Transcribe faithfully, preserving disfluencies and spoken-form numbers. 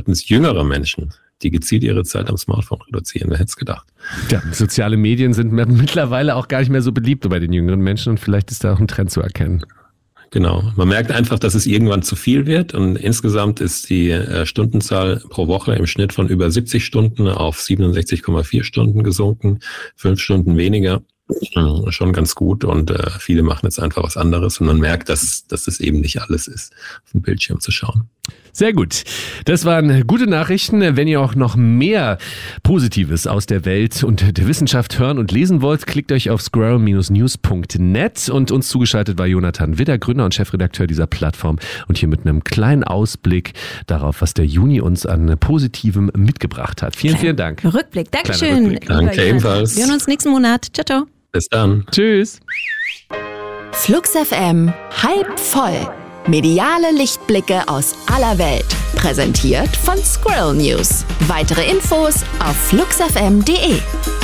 hatten es jüngere Menschen, die gezielt ihre Zeit am Smartphone reduzieren. Wer hätte es gedacht? Ja, soziale Medien sind mittlerweile auch gar nicht mehr so beliebt bei den jüngeren Menschen und vielleicht ist da auch ein Trend zu erkennen. Genau. Man merkt einfach, dass es irgendwann zu viel wird und insgesamt ist die äh, Stundenzahl pro Woche im Schnitt von über siebzig Stunden auf siebenundsechzig Komma vier Stunden gesunken, fünf Stunden weniger. Schon ganz gut und äh, viele machen jetzt einfach was anderes und man merkt, dass, dass es eben nicht alles ist, auf dem Bildschirm zu schauen. Sehr gut. Das waren gute Nachrichten. Wenn ihr auch noch mehr Positives aus der Welt und der Wissenschaft hören und lesen wollt, klickt euch auf squirrel Bindestrich news Punkt net und uns zugeschaltet war Jonathan Widder, Gründer und Chefredakteur dieser Plattform und hier mit einem kleinen Ausblick darauf, was der Juni uns an Positivem mitgebracht hat. Vielen, vielen Dank. Rückblick. Dankeschön. Rückblick. Danke ebenfalls. Wir hören uns nächsten Monat. Ciao, ciao. Bis dann. Tschüss. Flux F M halb voll. Mediale Lichtblicke aus aller Welt. Präsentiert von Squirrel News. Weitere Infos auf flux f m punkt d e.